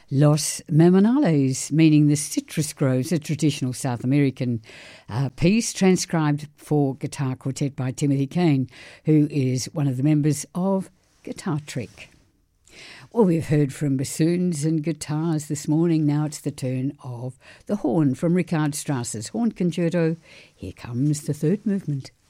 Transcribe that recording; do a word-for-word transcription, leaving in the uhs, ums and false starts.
Los Memonales, meaning the citrus groves, a traditional South American uh, piece transcribed for guitar quartet by Timothy Kane, who is one of the members of Guitar Trek. Well, we've heard from bassoons and guitars this morning. Now it's the turn of the horn from Richard Strauss's Horn Concerto. Here comes the third movement.